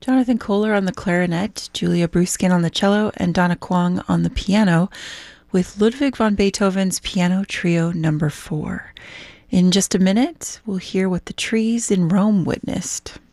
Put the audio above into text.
Jonathan Kohler on the clarinet, Julia Bruskin on the cello, and Donna Kwong on the piano, with Ludwig van Beethoven's Piano Trio No. 4. In just a minute, we'll hear what the trees in Rome witnessed.